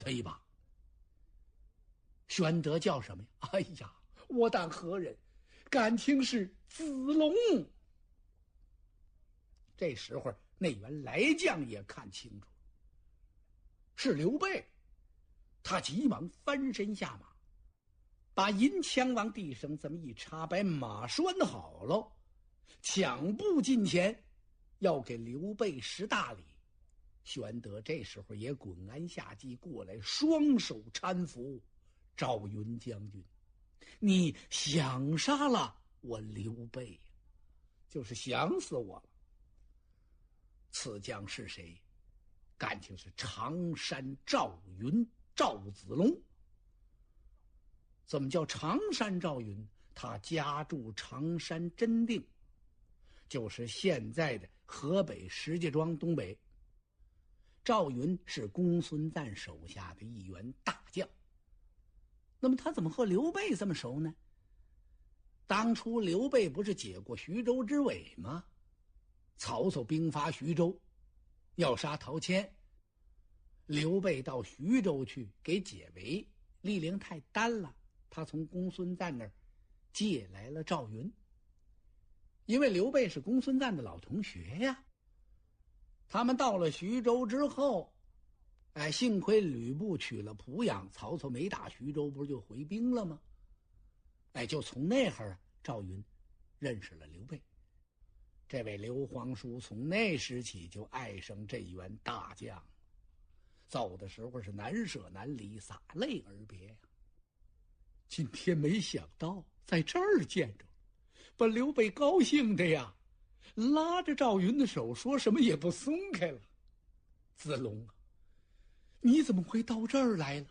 推吧。玄德叫什么呀？哎呀，我当何人？感情是子龙。这时候那员来将也看清楚是刘备，他急忙翻身下马，把银枪往地上这么一插，把马拴好了，抢步近前，要给刘备施大礼。玄德这时候也滚鞍下骑过来，双手搀扶赵云将军，你想杀了我刘备，就是想死我了。此将是谁？感情是常山赵云赵子龙。怎么叫常山赵云？他家住常山真定，就是现在的河北石家庄东北。赵云是公孙瓒手下的一员大将。那么他怎么和刘备这么熟呢？当初刘备不是解过徐州之围吗？曹操兵发徐州，要杀陶谦，刘备到徐州去给解围，力量太单了，他从公孙瓒那儿借来了赵云。因为刘备是公孙瓒的老同学呀。他们到了徐州之后，幸亏吕布取了濮阳，曹操没打徐州，不是就回兵了吗？就从那会儿赵云认识了刘备。这位刘皇叔从那时起就爱上这员大将，走的时候是难舍难离，洒泪而别呀。今天没想到在这儿见着，把刘备高兴的呀，拉着赵云的手，说什么也不松开了。子龙啊，你怎么会到这儿来了？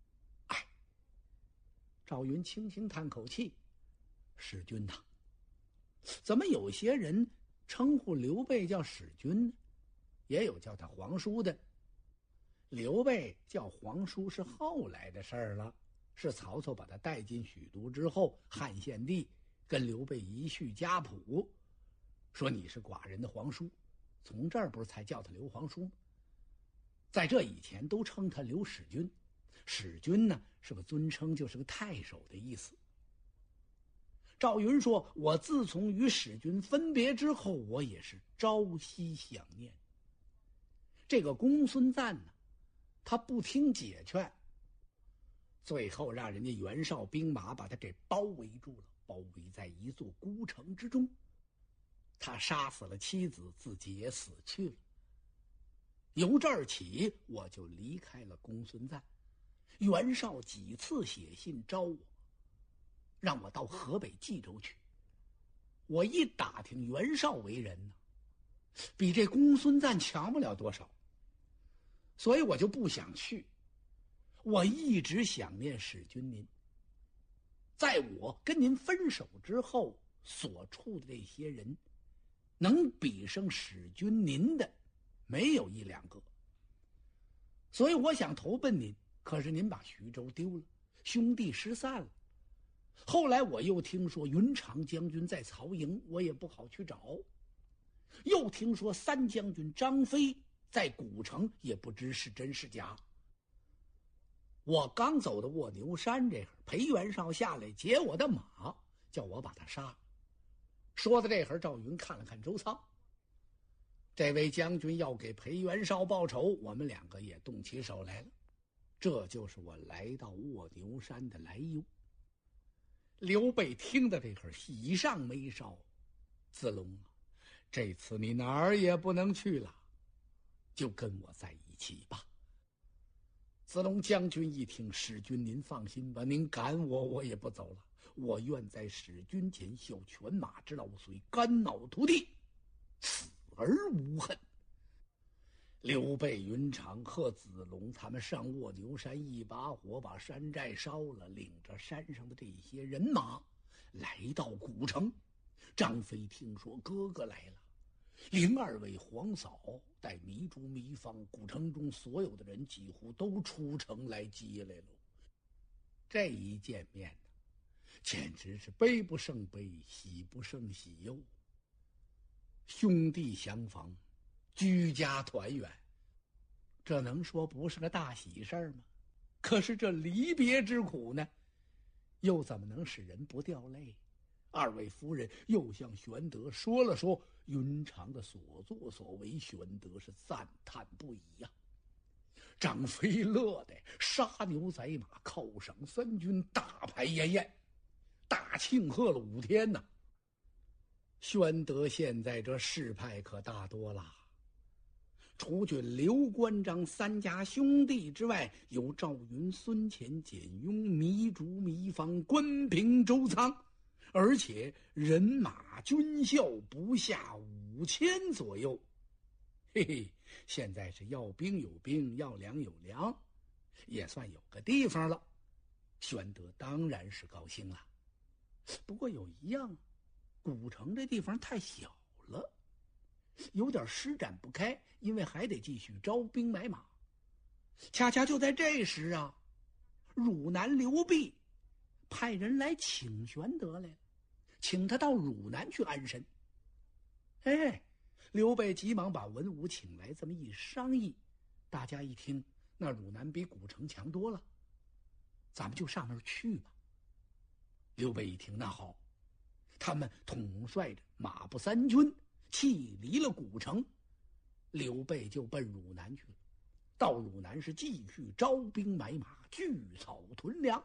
赵云轻轻叹口气，使君呐，怎么有些人称呼刘备叫使君呢？也有叫他皇叔的。刘备叫皇叔是后来的事儿了，是曹操把他带进许都之后，汉献帝跟刘备一叙家谱，说你是寡人的皇叔，从这儿不是才叫他刘皇叔吗？在这以前都称他刘使君，使君呢是个尊称，就是个太守的意思。赵云说，我自从与使君分别之后，我也是朝夕想念。这个公孙瓒呢，他不听解劝，最后让人家袁绍兵马把他给包围住了，包围在一座孤城之中。他杀死了妻子，自己也死去了。由这儿起，我就离开了公孙瓒。袁绍几次写信招我，让我到河北冀州去。我一打听袁绍为人呢，比这公孙瓒强不了多少，所以我就不想去。我一直想念使君您，在我跟您分手之后所处的这些人，能比上使君您的没有一两个，所以我想投奔您，可是您把徐州丢了，兄弟失散了。后来我又听说云长将军在曹营，我也不好去找。又听说三将军张飞在古城，也不知是真是假。我刚走到卧牛山这会儿，裴元绍下来劫我的马，叫我把他杀了。说到这会儿，赵云看了看周仓，这位将军要给裴元绍报仇，我们两个也动起手来了。这就是我来到卧牛山的来由。刘备听到这会儿喜上眉梢，子龙啊，这次你哪儿也不能去了，就跟我在一起吧。子龙将军一听，使君您放心吧，您赶我，我也不走了。我愿在使君前效犬马之劳，虽肝脑涂地，死而无恨。刘备、云长和子龙他们上卧牛山，一把火把山寨烧了，领着山上的这些人马来到古城。张飞听说哥哥来了，领二位皇嫂带糜竺糜芳，古城中所有的人几乎都出城来接来了。这一见面呢，简直是悲不胜悲，喜不胜喜哟。兄弟相逢，居家团圆，这能说不是个大喜事儿吗？ 可是这离别之苦呢，又怎么能使人不掉泪？二位夫人又向玄德说了说云长的所作所为，玄德是赞叹不已呀。张飞乐得杀牛宰马，犒赏三军，大排筵宴，大庆贺了5天呢。玄德现在这事派可大多了，除去刘关张3家兄弟之外，有赵云、孙乾、简雍、糜竺、糜芳、关平、周仓，而且人马军校不下5000左右。嘿嘿，现在是要兵有兵，要粮有粮，也算有个地方了。玄德当然是高兴了，不过有一样，古城这地方太小了，有点施展不开，因为还得继续招兵买马。恰恰就在这时啊，汝南刘弼派人来请玄德来了，请他到汝南去安身。刘备急忙把文武请来，这么一商议，大家一听，那汝南比古城强多了，咱们就上那儿去吧。刘备一听，那好，他们统帅着马步3军弃离了古城，刘备就奔汝南去了。到汝南是继续招兵买马，聚草屯粮。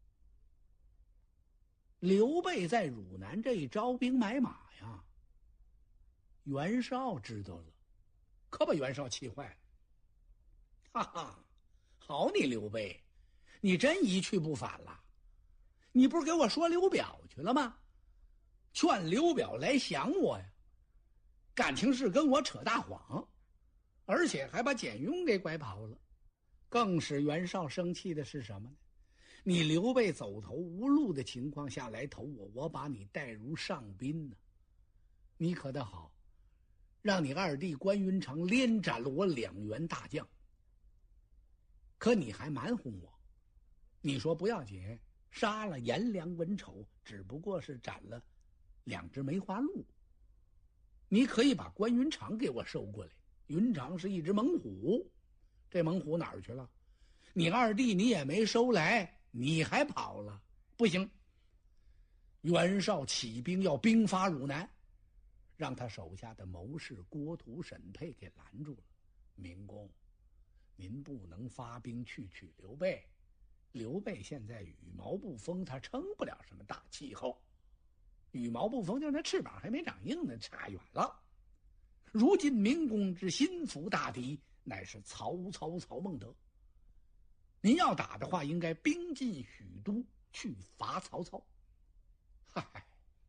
刘备在汝南这一招兵买马呀，袁绍知道了，可把袁绍气坏了。哈哈，好你刘备，你真一去不返了。你不是给我说刘表去了吗？劝刘表来降我呀，感情是跟我扯大谎，而且还把简雍给拐跑了。更使袁绍生气的是什么呢？你刘备走投无路的情况下来投我，我把你带如上宾呢。你可得好，让你二弟关云长连斩了我2员大将，可你还瞒哄我，你说不要紧，杀了颜良、文丑，只不过是斩了2只梅花鹿，你可以把关云长给我收过来。云长是一只猛虎，这猛虎哪儿去了？你二弟你也没收来，你还跑了，不行。袁绍起兵要兵发汝南，让他手下的谋士郭图、沈佩给拦住了。明公，您不能发兵去取刘备，刘备现在羽毛不丰，他撑不了什么大气候。羽毛不丰就是他翅膀还没长硬呢，差远了。如今明公之心腹大敌乃是曹操曹孟德，您要打的话，应该兵进许都去伐曹操。嗨，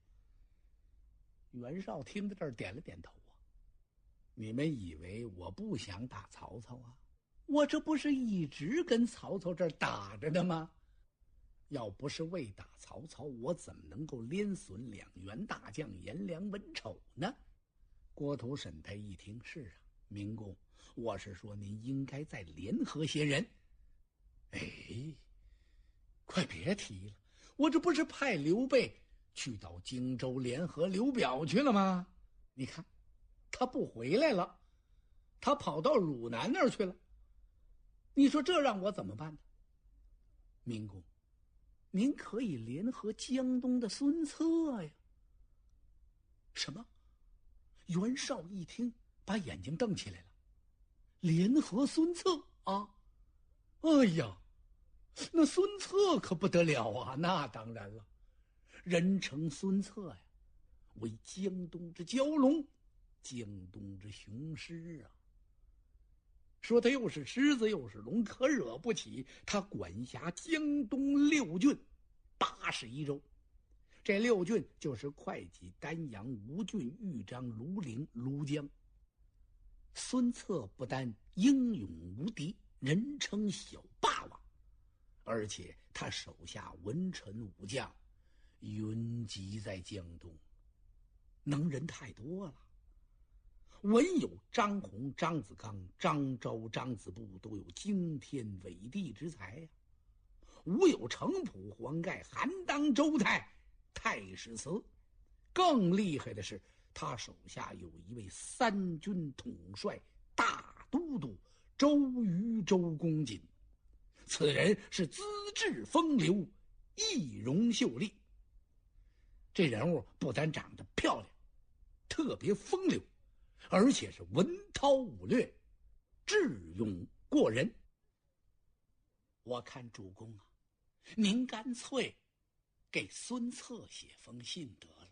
袁绍听到这儿点了点头啊。你们以为我不想打曹操啊？我这不是一直跟曹操这儿打着呢吗？要不是为打曹操，我怎么能够连损2员大将颜良、文丑呢？郭图、沈佩一听，是啊，明公，我是说您应该再联合些人。快别提了，我这不是派刘备去到荆州联合刘表去了吗？你看他不回来了，他跑到汝南那儿去了，你说这让我怎么办呢？明公，您可以联合江东的孙策呀。什么？袁绍一听，把眼睛瞪起来了。联合孙策啊？哎呀，那孙策可不得了啊！那当然了，人称孙策呀，为江东之蛟龙，江东之雄狮啊。说他又是狮子又是龙，可惹不起。他管辖江东6郡81州，这6郡就是会稽、丹阳、吴郡、豫章、庐陵、庐江。孙策不但英勇无敌，人称小霸王，而且他手下文臣武将云集在江东，能人太多了。文有张宏、张子刚、张昭、张子布，都有惊天伟地之才呀。武有程普、黄盖、韩当、周泰、太史慈。更厉害的是，他手下有一位3军统帅大都督周瑜、周公瑾。 此人是资质风流，仪容秀丽。这人物不但长得漂亮，特别风流，而且是文韬武略，智勇过人。我看主公啊，您干脆给孙策写封信得了。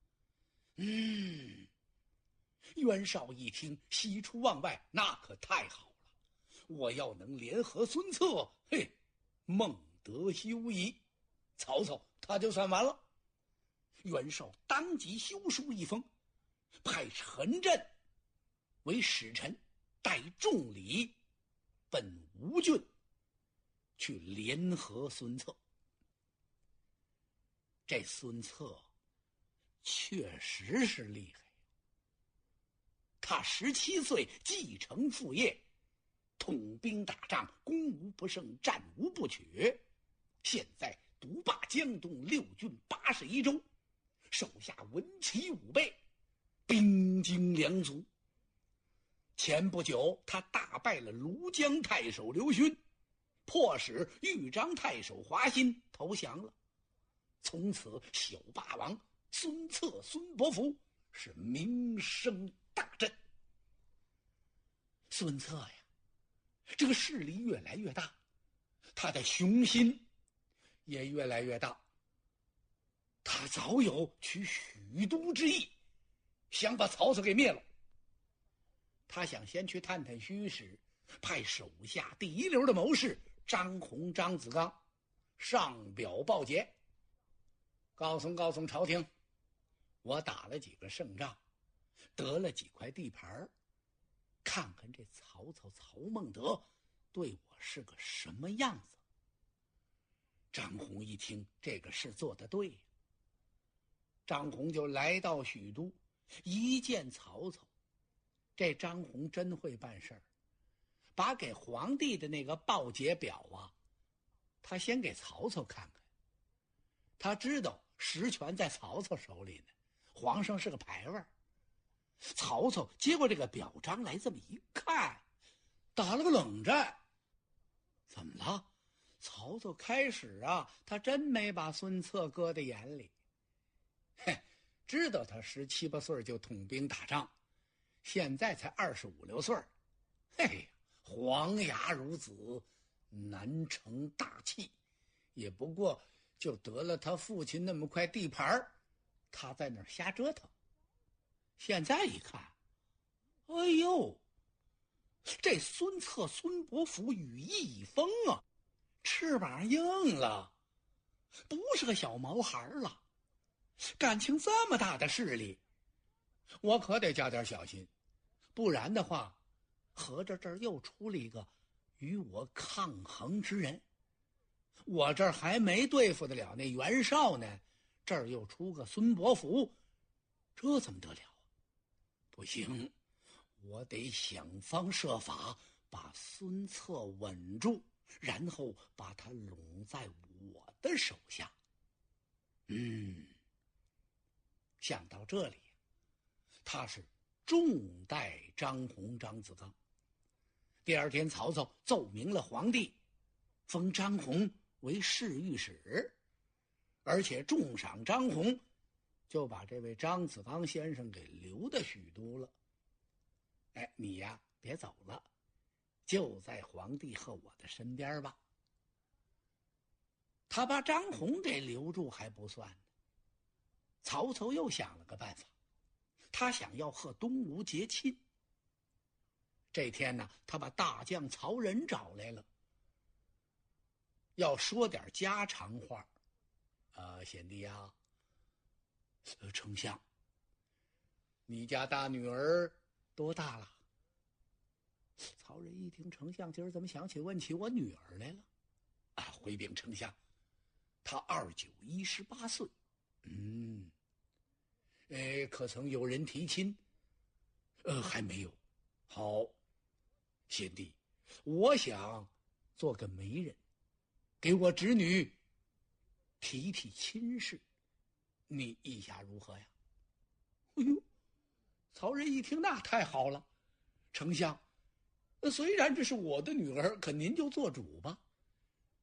袁绍一听，喜出望外，那可太好了！我要能联合孙策，孟德休矣。曹操他就算完了。袁绍当即修书一封，派陈震为使臣，带重礼奔吴郡去联合孙策。这孙策确实是厉害，他17岁继承父业，统兵打仗，攻无不胜，战无不取。现在独霸江东6郡81州，手下文骑武备，兵精粮足。前不久他大败了庐江太守刘勋，迫使豫章太守华歆投降了。从此小霸王孙策孙伯符是名声大振。孙策呀，这个势力越来越大，他的雄心也越来越大。他早有取许都之意，想把曹操给灭了。他想先去探探虚实，派手下第一流的谋士张宏、张子刚上表报捷，告诉朝廷，我打了几个胜仗，得了几块地盘，看看这曹操曹孟德对我是个什么样子。张宏一听，这个事做得对呀。张宏就来到许都，一见曹操，这张宏真会办事儿，把给皇帝的那个报捷表啊，他先给曹操看看。他知道实权在曹操手里呢，皇上是个牌位。曹操接过这个表彰来，这么一看，打了个冷战。怎么了？曹操开始啊，他真没把孙策搁在眼里。知道他17、18岁就统兵打仗，现在才25、26岁。黄牙孺子，难成大器，也不过就得了他父亲那么块地盘，他在那儿瞎折腾。现在一看，哎呦，这孙策孙伯符羽翼已丰啊，翅膀硬了，不是个小毛孩了，感情这么大的势力，我可得加点小心，不然的话，合着这儿又出了一个与我抗衡之人。我这儿还没对付得了那袁绍呢，这儿又出个孙伯符，这怎么得了啊？不行，我得想方设法把孙策稳住，然后把他拢在我的手下。想到这里，他是重待张宏、张子刚。第二天，曹操奏明了皇帝，封张宏为侍御史，而且重赏张宏，就把这位张子刚先生给留到许都了。你呀，别走了，就在皇帝和我的身边吧。他把张宏给留住还不算呢，曹操又想了个办法，他想要和东吴结亲。这天呢，他把大将曹仁找来了，要说点家常话。贤弟呀，丞相，你家大女儿多大了？曹仁一听，丞相今儿怎么想起问起我女儿来了？回禀丞相，她29、18岁。可曾有人提亲？还没有。好，贤弟，我想做个媒人，给我侄女提提亲事，你意下如何呀？曹仁一听，那太好了，丞相，虽然这是我的女儿，可您就做主吧。